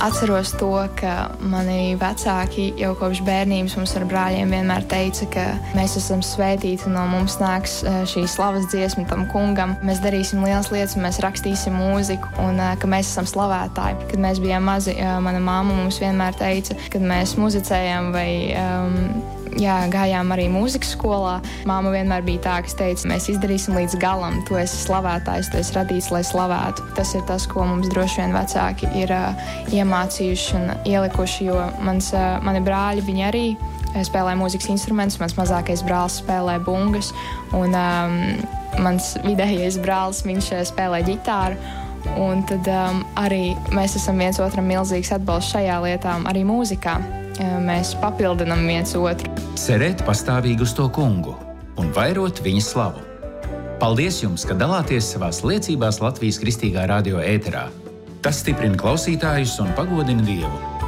Atceros to, ka mani vecāki jau kopš bērnības mums ar brāļiem vienmēr teica, ka mēs esam svētīti un no mums nāks šī slavas dziesma tam kungam. Mēs darīsim lielas lietas, mēs rakstīsim mūziku un ka mēs esam slavētāji. Kad mēs bijām mazi, mana mamma mums vienmēr teica, kad mēs muzicējām vai gājām arī mūzikas skolā. Māma vienmēr bija tā, kas teica, mēs izdarīsim līdz galam, tu esi slavētājs, tu esi radīts, lai slavētu. Tas ir tas, ko mums droši vien vecāki ir iemācījuši un ielikuši, jo mani brāļi, viņi arī spēlē mūzikas instrumentus, mans mazākais brālis spēlē bungas, un mans vidējais brālis, viņš spēlē ģitāru. Un tad arī mēs esam viens otram milzīgs atbalsts šajā lietā, arī mūzikā. Mēs papildinam viens otru. Cerēt pastāvīgi uz to kungu un vairot viņa slavu. Paldies jums, ka dalāties savās liecībās Latvijas Kristīgā radio ēterā. Tas stiprina klausītājus un pagodina Dievu.